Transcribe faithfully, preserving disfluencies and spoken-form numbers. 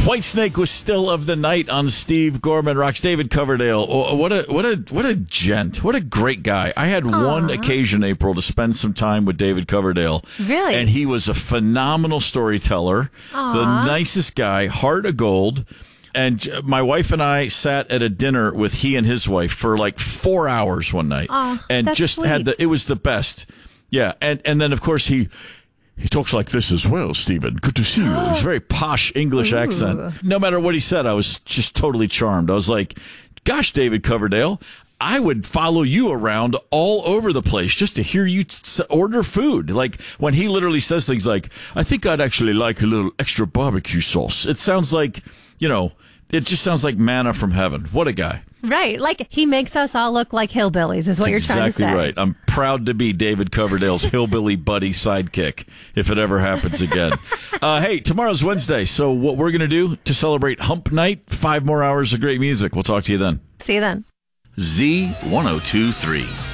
Whitesnake was still of the night on Steve Gorman Rocks. David Coverdale, oh, what a what a what a gent, what a great guy. I had Aww. one occasion, April, to spend some time with David Coverdale. Really? And he was a phenomenal storyteller, Aww. the nicest guy, heart of gold. And my wife and I sat at a dinner with he and his wife for like four hours one night, Aww, and that's just sweet. had the. It was the best. Yeah, and and then of course he. He talks like this as well, Stephen. Good to see you. He's a very posh English Ooh. accent. No matter what he said, I was just totally charmed. I was like, gosh, David Coverdale, I would follow you around all over the place just to hear you t- order food. Like when he literally says things like, I think I'd actually like a little extra barbecue sauce. It sounds like, you know, it just sounds like manna from heaven. What a guy. Right. Like he makes us all look like hillbillies is what That's you're trying exactly to say. Right. I'm proud to be David Coverdale's hillbilly buddy sidekick if it ever happens again. uh, hey, tomorrow's Wednesday. So what we're going to do to celebrate Hump Night, five more hours of great music. We'll talk to you then. See you then. Z ten twenty-three.